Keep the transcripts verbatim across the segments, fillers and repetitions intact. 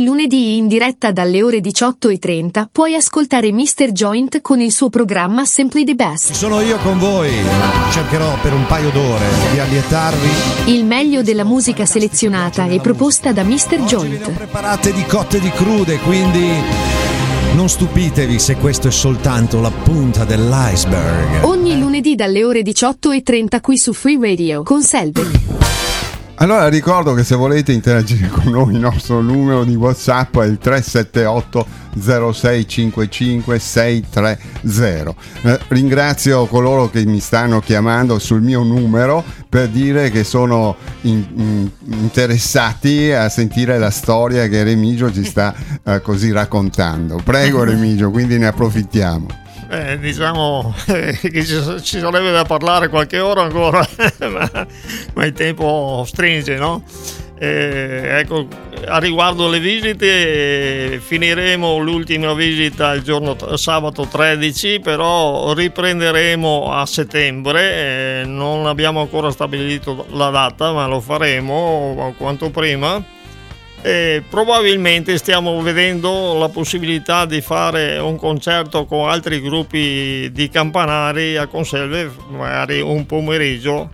lunedì in diretta dalle ore diciotto e trenta puoi ascoltare mister Joint con il suo programma Simply the Best. Sono io con voi, cercherò per un paio d'ore di allietarvi. Il meglio della musica selezionata e proposta da mister Oggi Joint. ne ho preparate di cotte e di crude, quindi non stupitevi se questo è soltanto la punta dell'iceberg. Ogni lunedì dalle ore diciotto e trenta qui su Free Radio con Selby. Allora ricordo che se volete interagire con noi il nostro numero di WhatsApp è il tre sette otto zero sei cinque cinque sei tre zero. Eh, ringrazio coloro che mi stanno chiamando sul mio numero per dire che sono in, in, interessati a sentire la storia che Remigio ci sta eh, così raccontando. Prego Remigio, quindi ne approfittiamo. Eh, diciamo eh, che ci, ci sarebbe da parlare qualche ora ancora, ma, ma il tempo stringe, no? Eh, ecco, a riguardo le visite, eh, finiremo l'ultima visita il giorno t- sabato tredici, però riprenderemo a settembre, eh, non abbiamo ancora stabilito la data, ma lo faremo quanto prima. E probabilmente stiamo vedendo la possibilità di fare un concerto con altri gruppi di campanari a Conselve, magari un pomeriggio,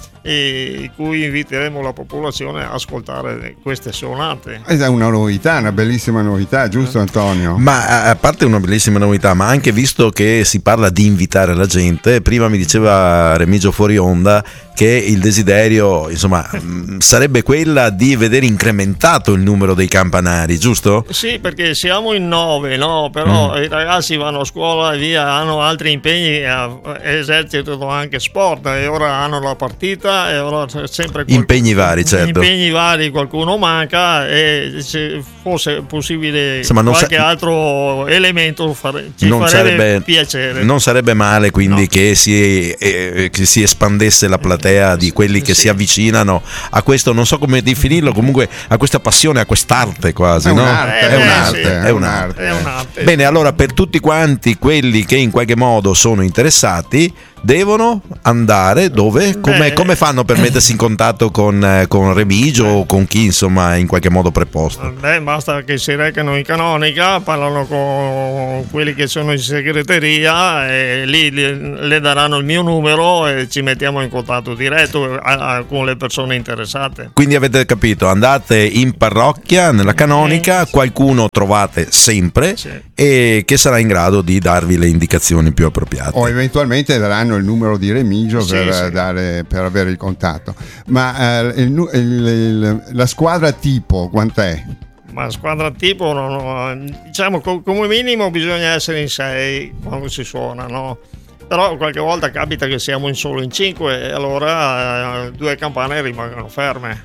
in cui inviteremo la popolazione a ascoltare queste sonate. È una novità, una bellissima novità, giusto Antonio? Ma a parte una bellissima novità, ma anche visto che si parla di invitare la gente, prima mi diceva Remigio fuori onda che il desiderio, insomma, sarebbe quella di vedere incrementato il numero dei campanari, giusto? Sì, perché siamo in nove, no? Però mm. i ragazzi vanno a scuola e via, hanno altri impegni, esercitano anche sport e ora hanno la partita e ora sempre qualcuno, impegni vari, certo. Impegni vari, qualcuno manca e se fosse possibile insomma, qualche sa- altro elemento fare, ci non farebbe sarebbe, piacere. Non sarebbe male quindi no. che, si, eh, che si espandesse la platea di quelli che sì. si avvicinano a questo, non so come definirlo, comunque a questa passione, a quest'arte quasi, è no? Un'arte, è, eh, un'arte, sì, è, un'arte. è un'arte. Bene, allora per tutti quanti quelli che in qualche modo sono interessati devono andare dove? Come, come fanno per mettersi in contatto con, con Remigio o con chi insomma in qualche modo preposto? Beh, basta che si recano in canonica, parlano con quelli che sono in segreteria e lì le daranno il mio numero e ci mettiamo in contatto diretto a, a, con le persone interessate. Quindi avete capito, andate in parrocchia, nella canonica, sì. qualcuno trovate sempre sì. e che sarà in grado di darvi le indicazioni più appropriate. O eventualmente daranno il numero di Remigio sì, per, sì. dare, per avere il contatto. Ma eh, il, il, il, la squadra tipo quant'è? Ma squadra tipo, no, no, diciamo come minimo bisogna essere in sei quando si suona, no? Però qualche volta capita che siamo in solo in cinque e allora eh, due campane rimangono ferme.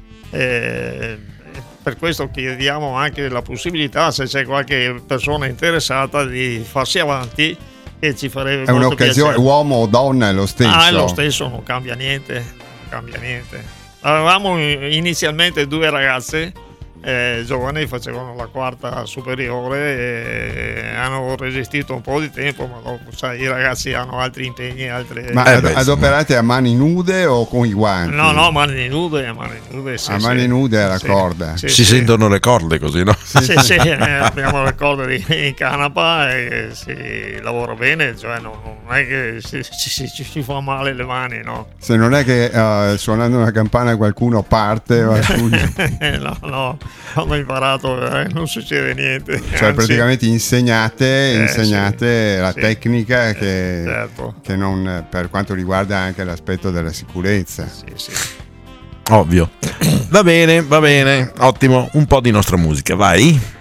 E per questo chiediamo anche la possibilità, se c'è qualche persona interessata, di farsi avanti, e ci farebbe è molto un'occasione, piacere. uomo o donna è lo stesso? Ah, è lo stesso, non cambia niente, non cambia niente. Avevamo inizialmente due ragazze eh, giovani, facevano la quarta superiore e hanno resistito un po' di tempo, ma dopo sai, i ragazzi hanno altri impegni, altre... Ma eh ad, beh, adoperate a mani nude o con i guanti? No, no, mani nude, mani nude, sì, a sì. mani nude alla sì, corda. sì, si sì. sentono le corde così, no? Sì, sì, sì, eh, abbiamo le corde di, in canapa e si lavora bene, cioè non, non è che ci si, si, si, si fa male le mani, no? Se non è che uh, suonando una campana qualcuno parte o no, no, hanno imparato, eh, non succede niente. Cioè Anzi, praticamente insegnate, eh, insegnate sì, la sì, tecnica che, eh, certo. che non, per quanto riguarda anche l'aspetto della sicurezza. Sì, sì. Ovvio. Va bene, va bene, ottimo, un po' di nostra musica, vai.